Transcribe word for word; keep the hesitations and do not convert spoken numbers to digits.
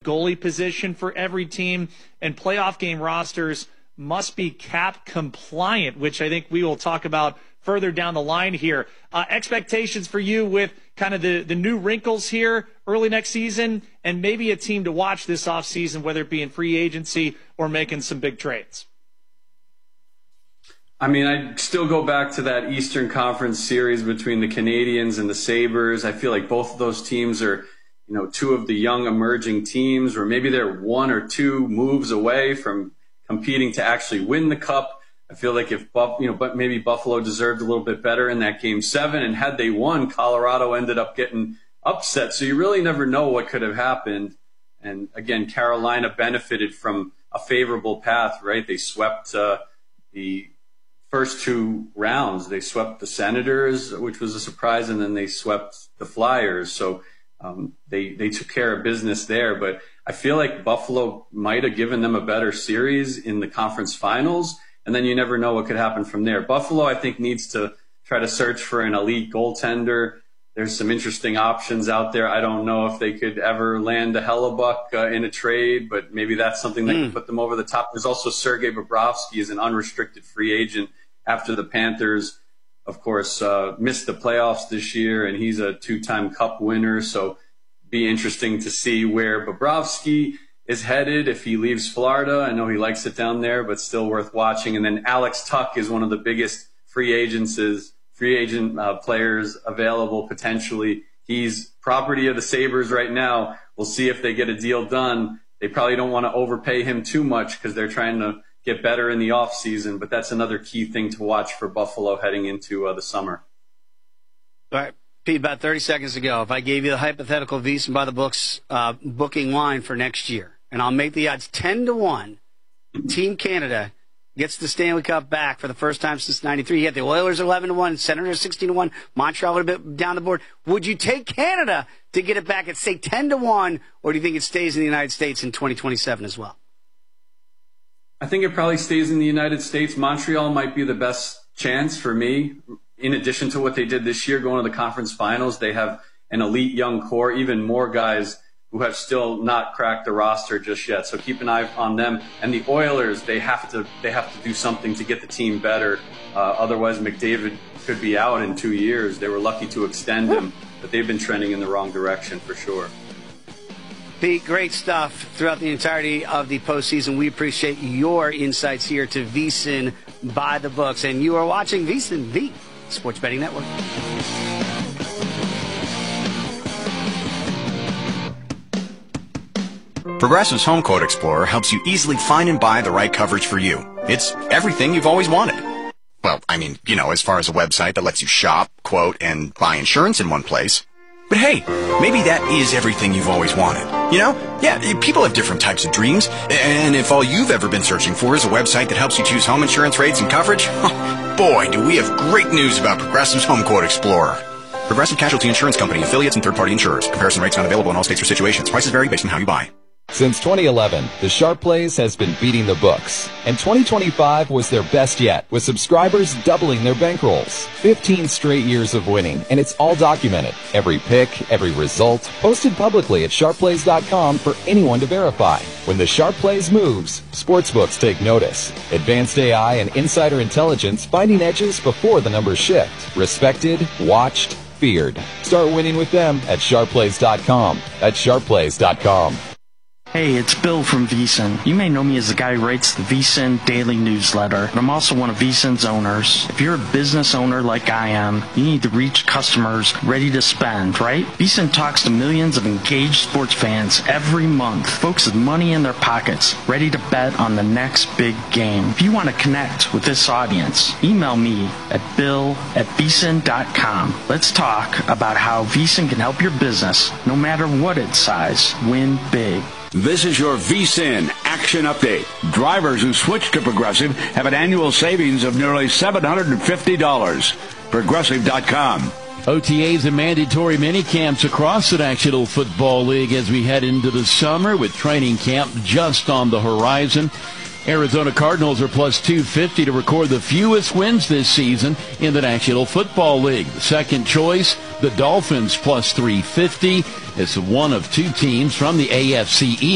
goalie position for every team, and playoff game rosters must be cap compliant, which I think we will talk about further down the line here. Uh, expectations for you with kind of the, the new wrinkles here early next season, and maybe a team to watch this offseason, whether it be in free agency or making some big trades. I mean, I still go back to that Eastern Conference series between the Canadiens and the Sabres. I feel like both of those teams are, you know, two of the young emerging teams, or maybe they're one or two moves away from competing to actually win the cup. I feel like if, Buff, you know, but maybe Buffalo deserved a little bit better in that game seven, and had they won, Colorado ended up getting upset. So you really never know what could have happened. And again, Carolina benefited from a favorable path, right? They swept uh, the first two rounds. They swept the Senators, which was a surprise, and then they swept the Flyers. So um, they they took care of business there. But I feel like Buffalo might have given them a better series in the conference finals, and then you never know what could happen from there. Buffalo, I think, needs to try to search for an elite goaltender. There's some interesting options out there. I don't know if they could ever land a Hellebuck uh, in a trade, but maybe that's something that mm. can put them over the top. There's also Sergei Bobrovsky is an unrestricted free agent after the Panthers, of course, uh, missed the playoffs this year, and he's a two-time Cup winner. So be interesting to see where Bobrovsky is headed if he leaves Florida. I know he likes it down there, but still worth watching. And then Alex Tuch is one of the biggest free agents, free agent uh, players available potentially. He's property of the Sabres right now. We'll see if they get a deal done. They probably don't want to overpay him too much because they're trying to get better in the off season, but that's another key thing to watch for Buffalo heading into uh, the summer. All right. Pete, about thirty seconds ago, if I gave you the hypothetical VSiN by the books uh, booking line for next year, and I'll make the odds ten to one, Team Canada gets the Stanley Cup back for the first time since ninety-three. You had the Oilers eleven to one, Senators sixteen to one, Montreal a little bit down the board. Would you take Canada to get it back at, say, ten to one, or do you think it stays in the United States in twenty twenty-seven as well? I think it probably stays in the United States. Montreal might be the best chance for me. In addition to what they did this year, going to the conference finals, they have an elite young core, even more guys who have still not cracked the roster just yet. So keep an eye on them. And the Oilers, they have to they have to do something to get the team better. Uh, otherwise, McDavid could be out in two years. They were lucky to extend him, but they've been trending in the wrong direction for sure. Pete, great stuff throughout the entirety of the postseason. We appreciate your insights here to VSiN by the books. And you are watching VSiN, the Sports Betting Network. Progressive's Home Quote Explorer helps you easily find and buy the right coverage for you. It's everything you've always wanted. Well, I mean, you know, as far as a website that lets you shop, quote, and buy insurance in one place. But hey, maybe that is everything you've always wanted. You know? Yeah, people have different types of dreams. And if all you've ever been searching for is a website that helps you choose home insurance rates and coverage, boy, do we have great news about Progressive's Home Quote Explorer. Progressive Casualty Insurance Company, affiliates, and third-party insurers. Comparison rates not available in all states or situations. Prices vary based on how you buy. Since twenty eleven, the Sharp Plays has been beating the books, and twenty twenty-five was their best yet, with subscribers doubling their bankrolls. fifteen straight years of winning, and it's all documented. Every pick, every result, posted publicly at sharp plays dot com for anyone to verify. When the Sharp Plays moves, sportsbooks take notice. Advanced A I and insider intelligence finding edges before the numbers shift. Respected, watched, feared. Start winning with them at sharp plays dot com. That's sharp plays dot com. Hey, it's Bill from VSiN. You may know me as the guy who writes the VSiN Daily Newsletter, but I'm also one of VSiN's owners. If you're a business owner like I am, you need to reach customers ready to spend, right? VSiN talks to millions of engaged sports fans every month, folks with money in their pockets, ready to bet on the next big game. If you want to connect with this audience, email me at bill at vsin dot com. Let's talk about how VSiN can help your business, no matter what its size, win big. This is your VSiN Action Update. Drivers who switch to Progressive have an annual savings of nearly seven hundred fifty dollars. Progressive dot com. O T As and mandatory mini camps across the National Football League as we head into the summer with training camp just on the horizon. Arizona Cardinals are plus two fifty to record the fewest wins this season in the National Football League. The second choice, the Dolphins plus three fifty. It's one of two teams from the A F C East